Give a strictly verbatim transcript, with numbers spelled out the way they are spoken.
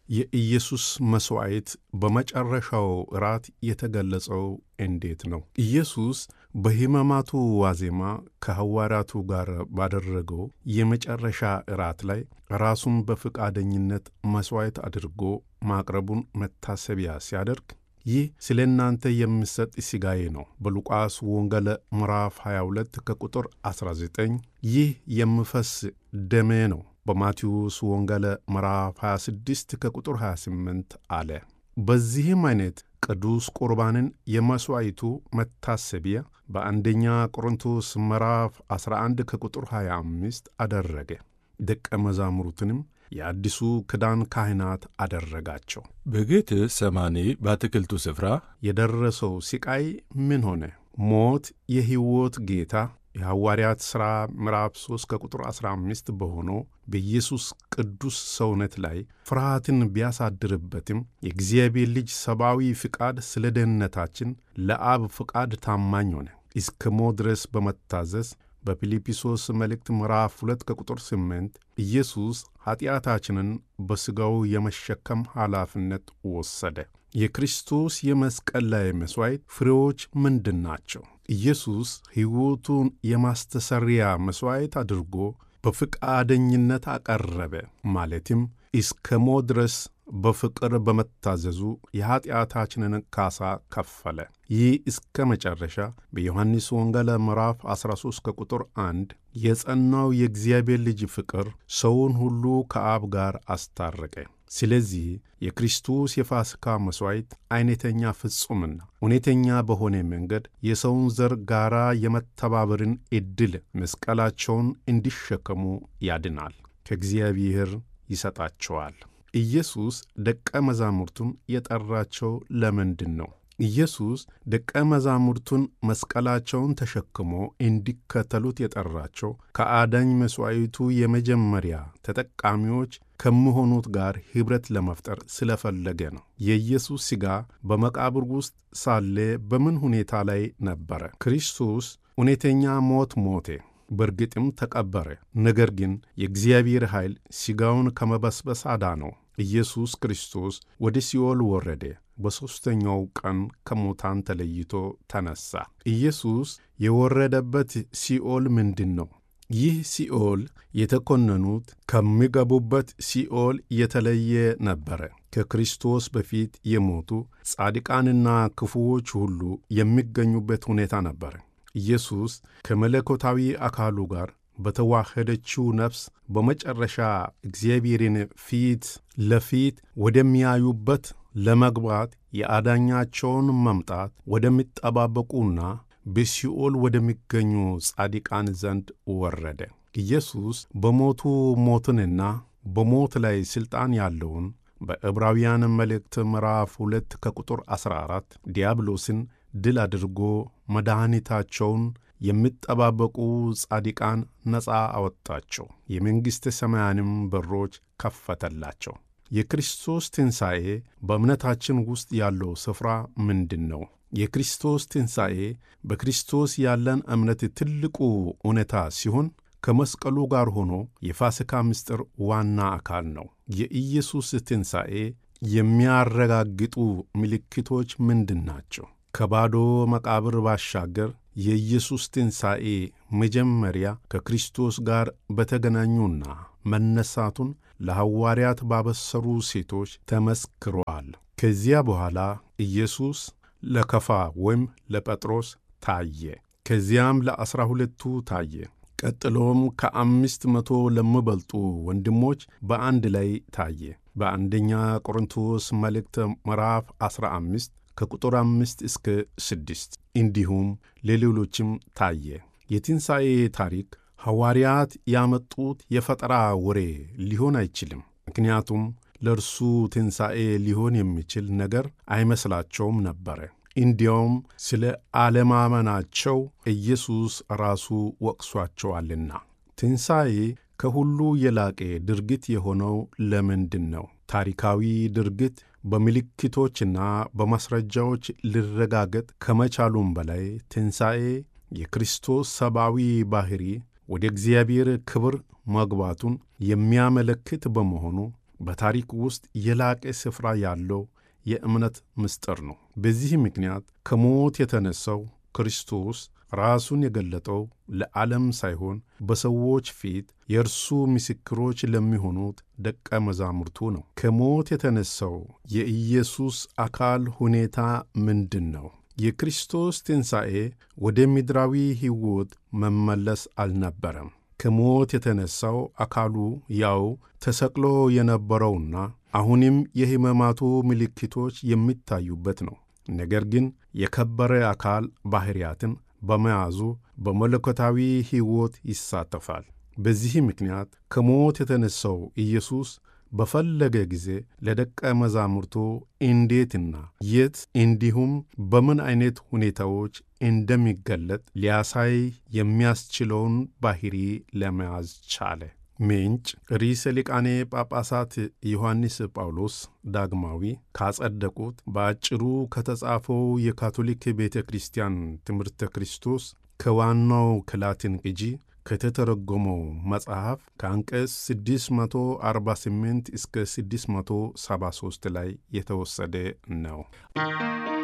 የኢየሱስ መሥዋዕት በመጨረሻው እራት የተገለጸው እንዴት ነው? ኢየሱስ በሕማማቱ ዋዜማ ከሐዋርያቱ ጋር ባደረገው የመጨረሻ እራት ላይ ራሱን በፈቃደኝነት መሥዋዕት አድርጎ ማቅረቡን መታሰቢያ ሲያደርግ ይህ ስለ እናንተ የሚሰጥ ሥጋዬ ነው በሉቃስ ወንጌል ምዕራፍ ሃያ ሁለት ከቁጥር አስራ ዘጠኝ፣ ይህ የሚፈስ ደሜ ነው በማቴዎስ ወንጌል ምዕራፍ ሃያ ስድስት ከቁጥር ሃያ ስምንት አለ። በዚህም አይነት ቅዱስ ቁርባንን የመሥዋዕቱ መታሰቢያ በአንደኛ ቆሮንቶስ ምዕራፍ አስራ አንድ ከቁጥር ሃያ አምስት አደረገ። ደቀ መዛሙርቱንም የአዲሱ ኪዳን ካህናት አደረጋቸው። በጌቴ ሰማኒ በአትክልቱ ስፍራ የደረሰው ሥቃይ ምን ሆነ? ሞት የሕይወት ጌታ የሐዋርያት ሥራ ምዕራፍ ሦስት ከቁጥር አስራ አምስት በሆነው በኢየሱስ ቅዱስ ሰውነት ላይ ፍርሃትን ቢያሳድርበትም የእግዚአብሔር ልጅ ሰብአዊ ፍቃድ ስለ ደህንነታችን ለአብ ፍቃድ ታማኝ ሆነ። እስከ ሞት ድረስ በመታዘዝ በፊልጵስዩስ መልእክት ምዕራፍ ሁለት ከቁጥር ስምንት ኢየሱስ ኀጢአታችንን በሥጋው የመሸከም ኃላፊነት ወሰደ። የክርስቶስ የመስቀል ላይ መሥዋዕት ፍሬዎች ምንድን ናቸው? ኢየሱስ ሕይወቱን የማስተሰሪያ መሥዋዕት አድርጎ በፈቃደኝነት አቀረበ። ማለትም እስከ ሞት ድረስ በፍቅር በመታዘዙ የኀጢአታችንን ካሳ ከፈለ። ይህ እስከ መጨረሻ በዮሐንስ ወንጌል ምዕራፍ አስራ ሦስት ከቁጥር አንድ የጸናው የእግዚአብሔር ልጅ ፍቅር ሰውን ሁሉ ከአብ ጋር አስታረቀ። ስለዚህ የክርስቶስ የፋሲካ መሥዋዕት አይነተኛ ፍጹምና እውነተኛ በሆነ መንገድ የሰውን ዘር ጋራ የመተባበርን ዕድል መስቀላቸውን እንዲሸከሙ ያድናል፣ ከእግዚአብሔር ይሰጣቸዋል። ኢየሱስ ደቀ መዛሙርቱን የጠራቸው ለምንድን ነው? ኢየሱስ ደቀ መዛሙርቱን መስቀላቸውን ተሸክሞ እንዲከተሉት የጠራቸው ከአዳኝ መሥዋዕቱ የመጀመሪያ ተጠቃሚዎች ከሚሆኑት ጋር ኅብረት ለመፍጠር ስለፈለገ ነው። የኢየሱስ ሥጋ በመቃብር ውስጥ ሳለ በምን ሁኔታ ላይ ነበረ? ክርስቶስ እውነተኛ ሞት ሞተ፣ በርግጥም ተቀበረ። ነገር ግን የእግዚአብሔር ኃይል ሥጋውን ከመበስበስ አዳነው። ኢየሱስ ክርስቶስ ወደ ሲኦል ወረደ፣ በሦስተኛው ቀን ከሙታን ተለይቶ ተነሣ። ኢየሱስ የወረደበት ሲኦል ምንድን ነው? ይህ ሲኦል የተኮነኑት ከሚገቡበት ሲኦል የተለየ ነበረ። ከክርስቶስ በፊት የሞቱ ጻድቃንና ክፉዎች ሁሉ የሚገኙበት ሁኔታ ነበረ። ኢየሱስ ከመለኮታዊ አካሉ ጋር በተዋህደችው ነፍስ በመጨረሻ እግዚአብሔርን ፊት ለፊት ወደሚያዩበት ለመግባት የአዳኛቸውን መምጣት ወደሚጠባበቁና በሲኦል ወደሚገኙ ጻድቃን ዘንድ ወረደ። ኢየሱስ በሞቱ ሞትንና በሞት ላይ ሥልጣን ያለውን በዕብራውያን መልእክት ምዕራፍ ሁለት ከቁጥር አሥራ አራት ዲያብሎስን ድል አድርጎ መድኃኒታቸውን የሚጠባበቁ ጻድቃን ነፃ አወጣቸው፣ የመንግሥተ ሰማያንም በሮች ከፈተላቸው። የክርስቶስ ትንሣኤ በእምነታችን ውስጥ ያለው ስፍራ ምንድን ነው? የክርስቶስ ትንሣኤ በክርስቶስ ያለን እምነት ትልቁ እውነታ ሲሆን ከመስቀሉ ጋር ሆኖ የፋሲካ ምስጢር ዋና አካል ነው። የኢየሱስ ትንሣኤ የሚያረጋግጡ ምልክቶች ምንድን ናቸው? ከባዶ መቃብር ባሻገር የኢየሱስ ትንሣኤ መጀመሪያ ከክርስቶስ ጋር በተገናኙና መነሳቱን ለሐዋርያት ባበሰሩ ሴቶች ተመስክሯል። ከዚያ በኋላ ኢየሱስ ለከፋ ወይም ለጴጥሮስ ታየ። ከዚያም ለዐሥራ ሁለቱ ታየ። ቀጥሎም ከአምስት መቶ ለሚበልጡ ወንድሞች በአንድ ላይ ታየ። በአንደኛ ቆሮንቶስ መልእክት ምዕራፍ አሥራ አምስት ከቁጥር አምስት እስከ ስድስት እንዲሁም ለሌሎችም ታየ። የትንሣኤ ታሪክ ሐዋርያት ያመጡት የፈጠራ ወሬ ሊሆን አይችልም። ምክንያቱም ለእርሱ ትንሣኤ ሊሆን የሚችል ነገር አይመስላቸውም ነበረ። እንዲያውም ስለ አለማመናቸው ኢየሱስ ራሱ ወቅሷቸዋልና። ትንሣኤ ከሁሉ የላቀ ድርጊት የሆነው ለምንድን ነው? ታሪካዊ ድርጊት በምልክቶችና በማስረጃዎች ሊረጋገጥ ከመቻሉም በላይ ትንሣኤ የክርስቶስ ሰብአዊ ባሕሪ ወደ እግዚአብሔር ክብር መግባቱን የሚያመለክት በመሆኑ በታሪክ ውስጥ የላቀ ስፍራ ያለው የእምነት ምስጢር ነው። በዚህ ምክንያት ከሞት የተነሳው ክርስቶስ ራሱን የገለጠው ለዓለም ሳይሆን በሰዎች ፊት የእርሱ ምስክሮች ለሚሆኑት ደቀ መዛሙርቱ ነው። ከሞት የተነሳው የኢየሱስ አካል ሁኔታ ምንድን ነው? የክርስቶስ ትንሣኤ ወደ ምድራዊ ሕይወት መመለስ አልነበረም። ከሞት የተነሳው አካሉ ያው ተሰቅሎ የነበረውና አሁንም የሕማማቱ ምልክቶች የሚታዩበት ነው። ነገር ግን የከበረ አካል ባሕርያትን በመያዙ በመለኮታዊ ሕይወት ይሳተፋል። በዚህ ምክንያት ከሞት የተነሳው ኢየሱስ በፈለገ ጊዜ ለደቀ መዛሙርቱ እንዴትና የት እንዲሁም በምን ዓይነት ሁኔታዎች እንደሚገለጥ ሊያሳይ የሚያስችለውን ባሕሪ ለመያዝ ቻለ። ምንጭ ርዕሰ ሊቃነ ጳጳሳት ዮሐንስ ጳውሎስ ዳግማዊ ካጸደቁት በአጭሩ ከተጻፈው የካቶሊክ ቤተ ክርስቲያን ትምህርተ ክርስቶስ ከዋናው ከላቲን ቅጂ ከተተረጎመው መጽሐፍ ከአንቀጽ ስድስት መቶ አርባ ስምንት እስከ ስድስት መቶ ሰባ ሦስት ላይ የተወሰደ ነው።